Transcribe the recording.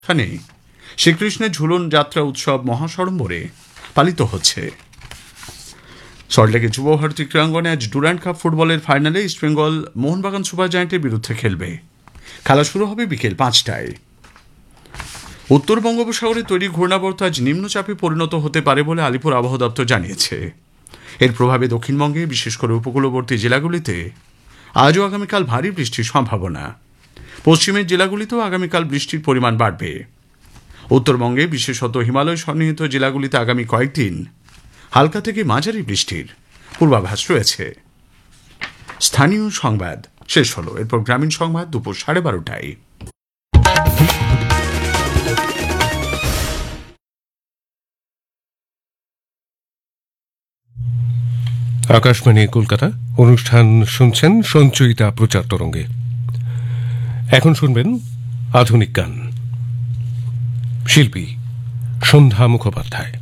এখানে শ্রীকৃষ্ণের ঝুলন যাত্রা উৎসব মহাসড়ম্বরে পালিত হচ্ছে। সল্টলেকে যুব ভারতী ক্রীড়াঙ্গনে আজ ডুরান্ড কাপ ফুটবলের ফাইনালে ইস্টবেঙ্গল মোহনবাগান সুপার জায়ান্টের বিরুদ্ধে খেলবে। খেলা শুরু হবে বিকেল 5টায়। উত্তর বঙ্গোপসাগরে তৈরি ঘূর্ণাবর্ত আজ নিম্নচাপে পরিণত হতে পারে বলে আলিপুর আবহাওয়া দপ্তর জানিয়েছে। এর প্রভাবে দক্ষিণবঙ্গে বিশেষ করে উপকূলবর্তী জেলাগুলিতে আজও আগামীকাল ভারী বৃষ্টির সম্ভাবনা। পশ্চিমের জেলাগুলিতেও আগামীকাল বৃষ্টির পরিমাণ বাড়বে। উত্তরবঙ্গে বিশেষত হিমালয় সন্নিহিত জেলাগুলিতে আগামী কয়েকদিন হালকা থেকে মাঝারি বৃষ্টির পূর্বাভাস রয়েছে। স্থানীয় সংবাদ শেষ হলো। এরপর গ্রামীণ সংবাদ দুপুর 12:30টায়। আকাশবাণী কলকাতা, অনুষ্ঠান শুনছেন সঞ্চয়িতা প্রচার তরঙ্গে। এখন শুনবেন আধুনিক গান। শিল্পী সন্ধ্যা মুখোপাধ্যায়।